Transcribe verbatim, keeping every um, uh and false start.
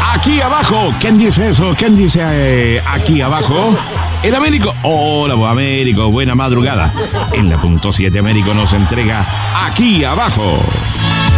aquí abajo. ¿Quién dice eso? ¿Quién dice eh, aquí abajo? El Américo. Hola, Américo. Buena madrugada. En la punto siete, Américo nos entrega aquí abajo.